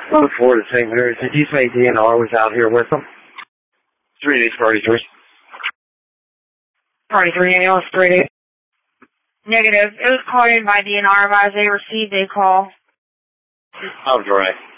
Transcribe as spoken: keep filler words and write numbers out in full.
Before the Saint Mary's, did you say D N R was out here with them? three eight party three. Party three, ambulance three eight. Negative. It was called in by D N R. Advise they received a call. Oh, direct.